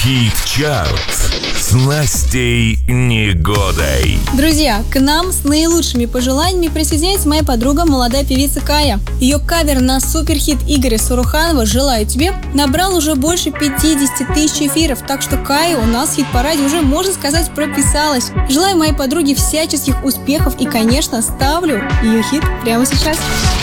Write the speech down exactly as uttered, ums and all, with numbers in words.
Хит-чарт с Настей Негодой. Друзья, к нам с наилучшими пожеланиями присоединяется моя подруга, молодая певица Кая. Ее кавер на суперхит Игоря Саруханова «Желаю тебе» набрал уже больше пятьдесят тысяч эфиров, так что Кая у нас в хит-параде уже, можно сказать, прописалась. Желаю моей подруге всяческих успехов и, конечно, ставлю ее хит прямо сейчас.